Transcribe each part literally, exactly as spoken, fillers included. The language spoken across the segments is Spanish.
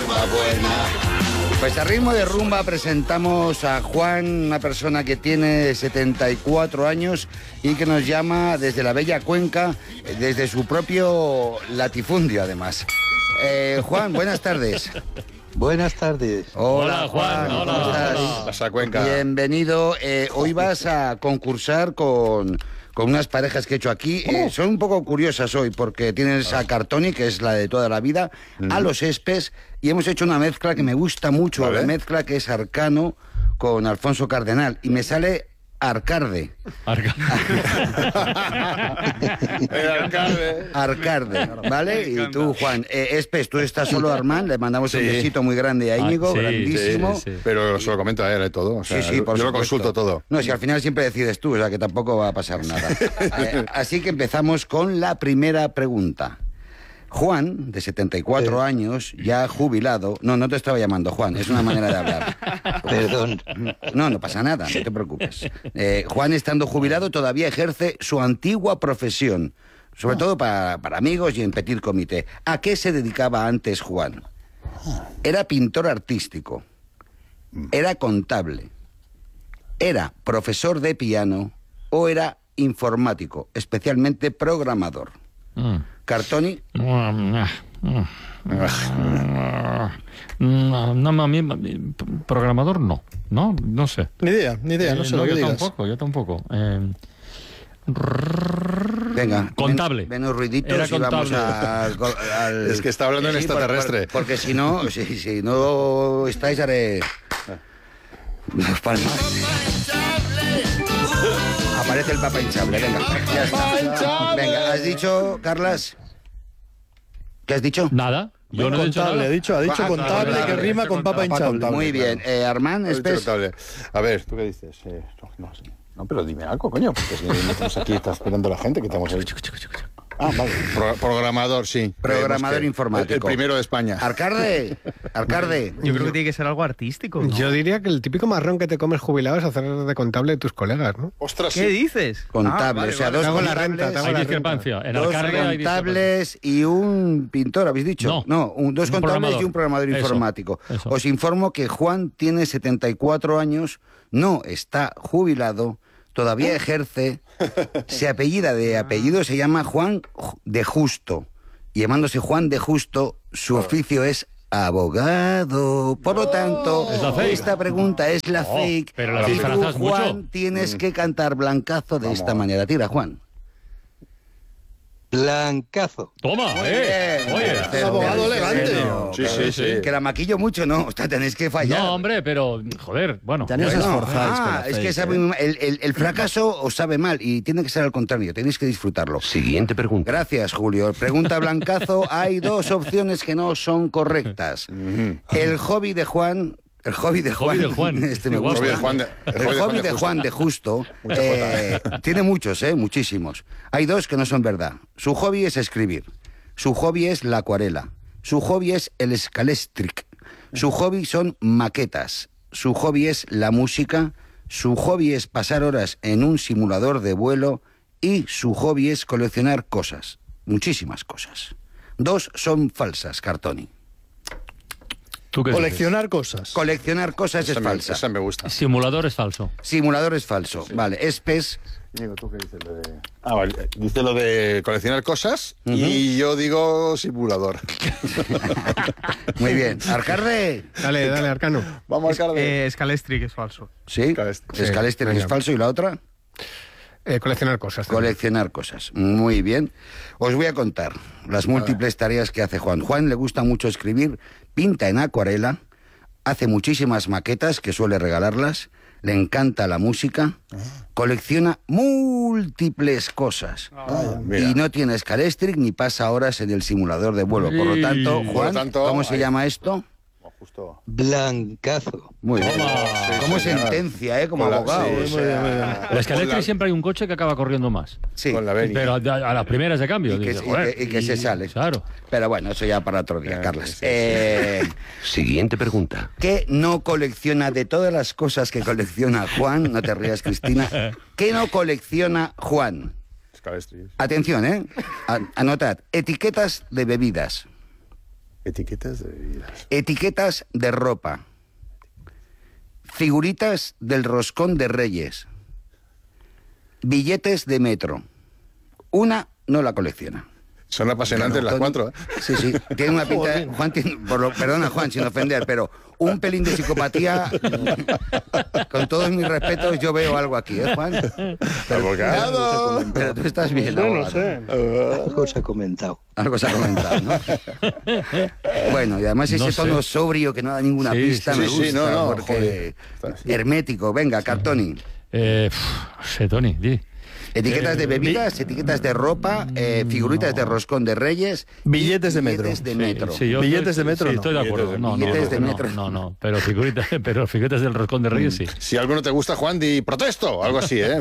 rumba buena. Pues a ritmo de rumba presentamos a Juan, una persona que tiene setenta y cuatro años y que nos llama desde la bella Cuenca, desde su propio latifundio además. Eh, Juan, buenas tardes. Buenas tardes. Hola, Juan. Hola, ¿Cómo estás? hola. Pasa, Cuenca. Bienvenido. Eh, hoy vas a concursar con, con unas parejas que he hecho aquí. Eh, son un poco curiosas hoy porque tienes a Cartoni, que es la de toda la vida, mm. a los Espes, y hemos hecho una mezcla que me gusta mucho, ¿vale? La mezcla que es Arcano con Alfonso Cardenal, y me sale Arcarde. Arcarde. Arcarde. Arcarde, ¿vale? Y tú, Juan. Eh, Espes, tú estás solo, Armand. Le mandamos sí. un besito muy grande a Íñigo, sí, grandísimo. Sí, sí. Pero se lo comento a él, ¿eh? Todo. O sea, sí, sí, por yo supuesto. Lo consulto todo. No, si al final siempre decides tú, o sea que tampoco va a pasar nada. eh, así que empezamos con la primera pregunta. Juan, de setenta y cuatro eh. años, ya jubilado... No, no te estaba llamando Juan, es una manera de hablar. Perdón. No, no pasa nada, no te preocupes. Eh, Juan, estando jubilado, todavía ejerce su antigua profesión, sobre todo para, para amigos y en petit comité. ¿A qué se dedicaba antes Juan? Era pintor artístico, era contable, era profesor de piano o era informático, especialmente programador. Mm. Cartoni. No, no, a mí, programador no, no, no sé. Ni idea, ni idea, no sé eh, lo no, que yo digas. tampoco, yo tampoco. Eh... Venga, contable. Ven, menos ruiditos Era y contable. vamos al, al... Es que está hablando sí, en extraterrestre. Por, por, porque si no, si, si no estáis, haré... Los palmas. Aparece el Papa hinchable, venga, ya está. Venga, ¿has dicho, Carlas? ¿Qué has dicho? Nada. Yo no he dicho nada. Ha dicho, ha dicho Ah, contable, contable, que rima con papa hinchable. Muy bien. Eh, Armand, Espes. A ver, ¿tú qué dices? Eh, no, no, no, pero dime algo, coño, porque si no estamos aquí, está esperando la gente que estamos ahí. Ah, vale. Pro programador, sí. Programador que informático. El, el primero de España. Arcarde, Arcarde. Yo creo que tiene que ser algo artístico, ¿no? Yo diría que el típico marrón que te comes jubilado es hacer de contable de tus colegas, ¿no? Ostras, ¿Qué sí. dices? Contable, Ah, vale, o sea, vale. dos Te hago la contables, renta, te hago Hay la discrepancia. En dos Arcarde hay contables y un pintor, ¿habéis dicho? No, no un, dos un contables programador. y un programador Eso, informático. eso. Os informo que Juan tiene setenta y cuatro años, no está jubilado, todavía ejerce, se apellida de apellido, se llama Juan de Justo. Y llamándose Juan de Justo, su oficio es abogado. Por lo tanto, ¿Es la fake? esta pregunta es la Oh, fake. pero la y tú, disfrazas Juan, mucho. tienes que cantar Blancazo de Vamos. esta manera. Tira, Juan. Blancazo. Toma, Muy eh. bien. Oye. Tercero, abogado elegante. tercero. Sí, sí, sí. Que la maquillo mucho, no. O sea, tenéis que fallar. No, hombre, pero, joder, bueno. Ya no os Bueno, esforzáis ah, con la es fake, que sabe ¿eh? muy mal. el, el, el fracaso os sabe mal y tiene que ser al contrario, tenéis que disfrutarlo. Siguiente pregunta. Gracias, Julio. Pregunta Blancazo, hay dos opciones que no son correctas. El hobby de Juan... El hobby de Juan, Hobby de Juan. este me Igual. gusta. Hobby de Juan de- el hobby de Juan de Justo eh, tiene muchos, eh, muchísimos. Hay dos que no son verdad. Su hobby es escribir. Su hobby es la acuarela. Su hobby es el scalestric. Su hobby son maquetas. Su hobby es la música. Su hobby es pasar horas en un simulador de vuelo. Y su hobby es coleccionar cosas. Muchísimas cosas. Dos son falsas, Cartoni. ¿Tú qué Coleccionar cosas. Coleccionar cosas Esa es me, falsa. esa me gusta. Pues dices? Simulador es falso. Simulador es falso. Sí, sí. Vale, Espes. Diego, ¿tú qué dices? Lo de... Ah, vale. Dice lo de coleccionar cosas Ujú. y yo digo simulador. Muy bien. Arcarde. Dale, dale, Arcano. Vamos al carde. Eh, Scalestric es falso. Sí. Scalestric. Scalestric Sí, es venga. falso. ¿Y la otra? Eh, coleccionar cosas. Coleccionar cosas. Muy bien. Os voy a contar las múltiples tareas que hace Juan. Juan le gusta mucho escribir, pinta en acuarela, hace muchísimas maquetas que suele regalarlas, le encanta la música, colecciona múltiples cosas. Ah, mira. Y no tiene Scalestric ni pasa horas en el simulador de vuelo. Por lo tanto, Por lo Juan, tanto, ¿cómo se ahí. llama esto? Justo. Blancazo. Muy bien. Toma. Como Sí, señor. sentencia, ¿eh? Como Con la- abogado. sí, o sí. sea, La Scalestric con la- siempre hay un coche que acaba corriendo más. Sí. Con la venia. Eh, Pero a, a las primeras de cambio. Y que, dices, y joder, que- y que se sale. Claro. Pero bueno, eso ya para otro día, Eh, Carlos. sí, sí. Eh, Siguiente pregunta. ¿Qué no colecciona de todas las cosas que colecciona Juan? No te rías, Cristina. ¿Qué no colecciona Juan? Scalestric. Atención, ¿eh? A- anotad. Etiquetas de bebidas. Etiquetas de bebidas. Etiquetas de ropa. Figuritas del roscón de Reyes. Billetes de metro. Una no la colecciona. Son apasionantes las cuatro, ¿eh? Sí, sí. Tiene una pinta de... Juan tiene... por lo- Perdona, Juan, sin ofender, pero un pelín de psicopatía. Con todos mis respetos, yo veo algo aquí, ¿eh, Juan? ¡Abogado! Pero tú estás bien, No, no abogado. sé. Algo se ha comentado. Algo se ha comentado, ¿no? Bueno, y además ese No sé. tono sobrio que no da ninguna Sí, pista sí, me sí, gusta, no, no, porque joder. hermético. Venga, Cartoni. Eh, pf, no sé, Tony, di. Etiquetas de Eh, bebidas, etiquetas de ropa, eh, figuritas de roscón de Reyes. y Billetes de metro. Billetes de Sí, metro. sí, yo Billetes estoy- de metro, Sí, no. estoy de acuerdo. No, no, Billetes no, de no, metro. No, no, pero figuritas, pero figuritas del roscón de Reyes sí. Si algo no te gusta, Juan, di protesto. Algo así, ¿eh?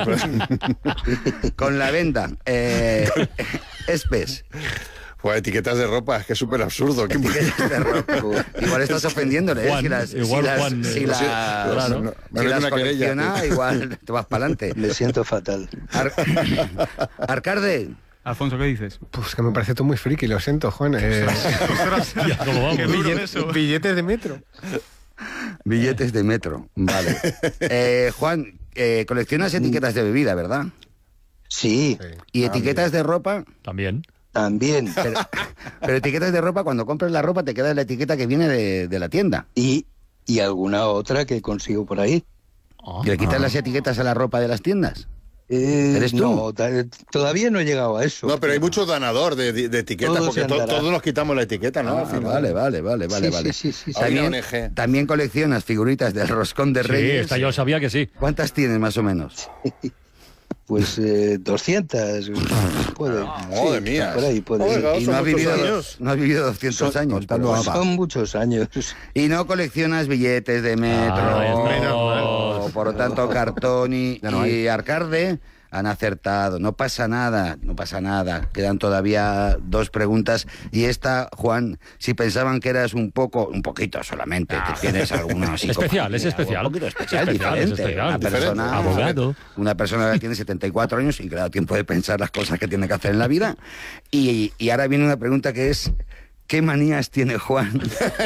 Con la venda. Eh, espes. Pues etiquetas de ropa, es que es súper absurdo. ¿Qué- Etiquetas de ropa. Igual estás ofendiéndole, ¿eh? Juan, si las, igual si las, Juan, si eh, las, sí, claro. No, me si meto las una querella. colecciona, igual te vas para adelante. Me siento fatal. Ar- Arcarde. Alfonso, ¿qué dices? Pues que me parece tú muy friki, lo siento, Juan. Eh, Ya, ¿cómo vamos? Qué duro billete- eso. billetes de metro. Billetes de metro, vale. Eh, Juan, eh, coleccionas etiquetas de bebida, ¿verdad? Sí, ¿Y etiquetas de ropa? También. también. Pero, pero etiquetas de ropa, cuando compras la ropa te queda la etiqueta que viene de, de la tienda. Y, y alguna otra que consigo por ahí. Ah, ¿Y le quitas las etiquetas a la ropa de las tiendas? Eh, ¿Eres tú? No, ta- todavía no he llegado a eso. No, pero hay mucho danador de, de, de etiquetas, Todo porque se to- andará. todos nos quitamos la etiqueta, ¿no? Ah, Al final. vale, vale, vale, vale, Sí, vale. sí, sí, sí, sí. Hay una También, O N G. también coleccionas figuritas del roscón de sí, Reyes. esta yo sabía que sí. ¿Cuántas tienes más o menos? Pues eh, doscientas. Puede, Madre mía. Por ahí puede Oiga, ir. Y son no has, muchos vivido, años. no has vivido doscientos años. contando pero- a- Son muchos años. Y no coleccionas billetes de metro. Ah, Oh, por lo tanto, Cartoni y Arcarde han acertado. No pasa nada, no pasa nada. Quedan todavía dos preguntas. Y esta, Juan, si pensaban que eras un poco, un poquito solamente, que tienes alguna psicopatía, Especial, es especial. Un poquito especial, Es especial, es diferente. especial. Una Diferente. persona, Abogado. una persona que tiene setenta y cuatro años y que le da tiempo de pensar las cosas que tiene que hacer en la vida. Y, y ahora viene una pregunta que es... ¿Qué manías tiene Juan?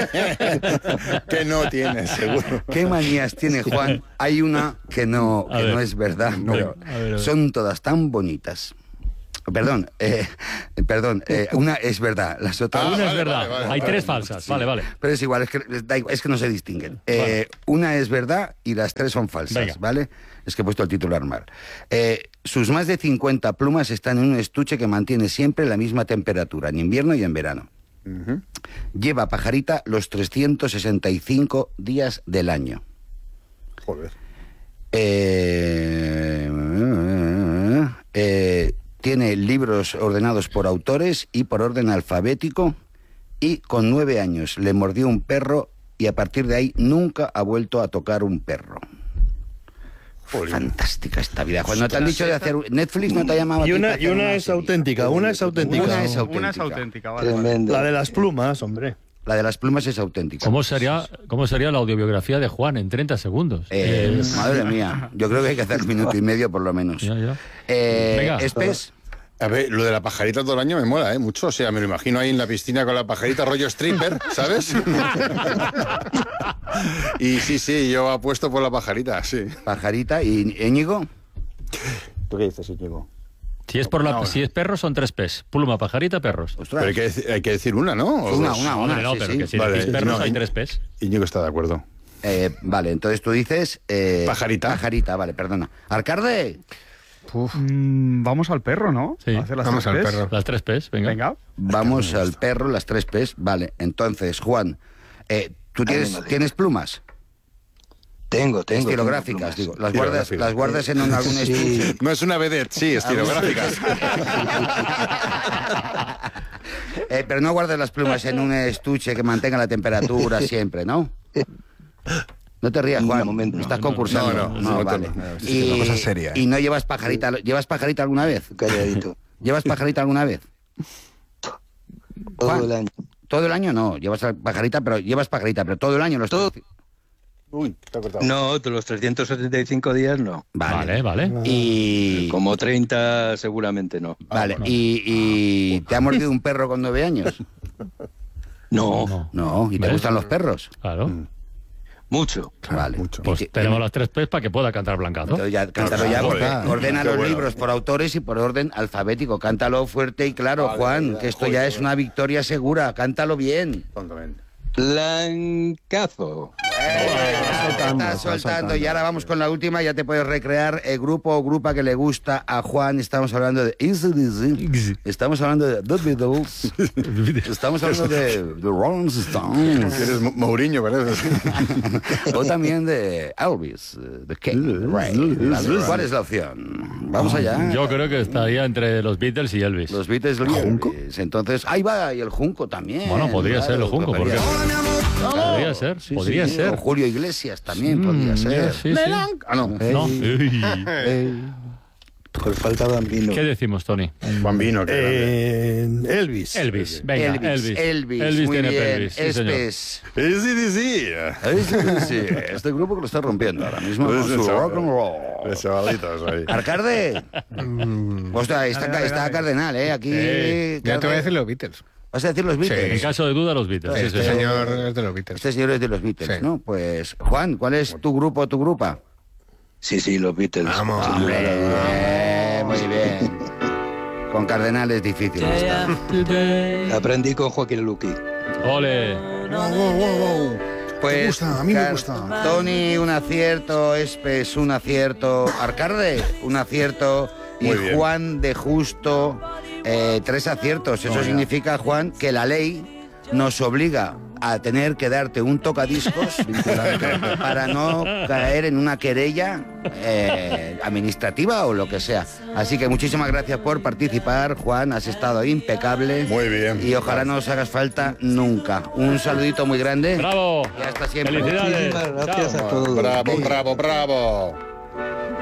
Que no tienes, seguro. ¿Qué manías tiene Juan? Hay una que no, A que ver. no es verdad, No, pero a ver, a ver. son todas tan bonitas. Perdón, eh, perdón, eh, una es verdad, las otras... Ah, Una es vale, verdad. vale, vale, Hay vale. tres falsas. Vale, vale. Pero es igual, es que, da igual, es que no se distinguen. Eh, Vale. Una es verdad y las tres son falsas, Venga. ¿vale? Es que he puesto el titular mal. Eh, sus más de cincuenta plumas están en un estuche que mantiene siempre la misma temperatura, en invierno y en verano. Ujú. Lleva pajarita los trescientos sesenta y cinco días del año. Joder. Eh, eh, tiene libros ordenados por autores y por orden alfabético, y con nueve años le mordió un perro y a partir de ahí nunca ha vuelto a tocar un perro. Jolín. Fantástica esta vida. Cuando te han dicho de hacer... Netflix no te ha llamado a Y ti una, para y hacer una es serie. auténtica, una es auténtica. Una es auténtica. Una es auténtica, vale. vale. Tremendo. La de las plumas, hombre. La de las plumas es auténtica. ¿Cómo sería, ¿Cómo sería la audiobiografía de Juan en treinta segundos? Eh, Eh, madre mía, yo creo que hay que hacer un minuto y medio por lo menos. ya, ya. Eh, Venga. Espes, A ver, lo de la pajarita todo el año me mola, ¿eh? Mucho. O sea, me lo imagino ahí en la piscina con la pajarita rollo stripper, ¿sabes? Y sí, sí, yo apuesto por la pajarita, sí. pajarita y Íñigo. ¿Tú qué dices, Íñigo? Si es por la, No, si es perros son tres P's. Pluma, pajarita, perros. Ostras. Pero hay que, deci- hay que decir una, ¿no? ¿O Una, dos? una, No, una. hombre, no, sí, pero sí. que si Vale, decís perros no, hay y- tres P's. Íñigo está de acuerdo. Eh, vale, entonces tú dices... eh, Pajarita. Pajarita, vale, perdona. Arcarde, Mm, vamos al perro, ¿no? Sí. A hacer las Vamos tres al P's. perro. Las tres P's, venga. Venga. vamos al perro, las tres P's. Vale, entonces, Juan, eh, ¿tú tienes, madre. tienes plumas? Tengo, tengo. Estilográficas, tengo digo. Las guardas, Estilográficas. las guardas en un, algún Sí. estuche. No es una vedette, sí, estilográficas. Eh, pero no guardas las plumas en un estuche que mantenga la temperatura siempre, ¿no? No te rías, Juan. Un momento. No estás No, no, concursando. no, no, no, vale. no, no, y, sí, es una cosa seria, ¿eh? y no llevas pajarita. ¿Llevas pajarita alguna vez? Calladito. ¿Llevas pajarita alguna vez? Todo Juan. el año. Todo el año no. Llevas pajarita, pero llevas pajarita, pero todo el año los Todo. Uy, te ha cortado. No, de los trescientos setenta y cinco días no. Vale, vale. Y Como treinta seguramente no. vale. Y, y te ha mordido un perro con nueve años. No, No. No, ¿y te ¿Ves? gustan los perros? Claro. mucho. Vale. mucho. Pues Y que- tenemos las tres P's para que pueda cantar Blancazo. Entonces ya, cántalo ya, Joder, porque ordena qué los bueno. libros por autores y por orden alfabético. Cántalo fuerte y claro, Vale, Juan, ya, que esto joder, ya joder. es una victoria segura. Cántalo bien. Tontamente. Blancazo. soltando, estás soltando. Y ahora vamos con la última, ya te puedes recrear el grupo o grupa que le gusta a Juan. Estamos hablando de Easy Dizzy. Estamos hablando de The Beatles. Estamos hablando de The Rolling Stones. Eres Mo- Mourinho, ¿verdad? O también de Elvis, eh, The King, Ray. ¿Vale? ¿Cuál es la opción? Vamos allá. Yo creo que estaría entre los Beatles y Elvis. Los Beatles, los Elvis. Entonces, ahí va, y el Junco también. Bueno, podría ser el Junco, podría porque- ser. Podría ser, Sí, podría sí, ser. o Julio Iglesias también Mm, podría ser. sí, sí. Ah, no. No. Ey. Pues falta Bambino. ¿Qué decimos, Tony? Bambino, que grande. Eh, Elvis. Elvis. Venga, Elvis, Elvis. Elvis, muy tiene bien. pelvis, sí, señor. Elvis. Easy Dizzy. Elvis, sí. Este grupo que lo está rompiendo ahora mismo con Pues su eso, rock and roll. Los chavalitos ahí. Arcade. Ostras, está, Dale, dale, está dale. Cardenal, ¿eh? Aquí. Sí. Ya te voy a decir Carde- los Beatles. ¿Vas a decir los Beatles? En caso de duda, los Beatles. Sí, Este sí, sí. señor es de los Beatles. Este señor es de los Beatles, Sí. ¿no? Pues, Juan, ¿cuál es tu grupo o tu grupa? Sí, sí, los Beatles. Vamos. Sin duda. Eh, muy bien. Con Cardenal es difícil esta. Aprendí con Joaquín Luqui. Ole. Pues, Me gusta, a mí me Car- gusta. Tony, un acierto. Espes, un acierto. Arcarde, un acierto. Y Muy bien. Juan de Justo, eh, tres aciertos. Eso significa, Juan, que la ley nos obliga a tener que darte un tocadiscos para no caer en una querella eh, administrativa o lo que sea. Así que muchísimas gracias por participar, Juan. Has estado impecable. Muy bien. Y ojalá no os hagas falta nunca. Un saludito muy grande. Bravo. Y hasta siempre. Felicidades. Muchísimas gracias Chao. a todos. Bravo, bravo, bravo.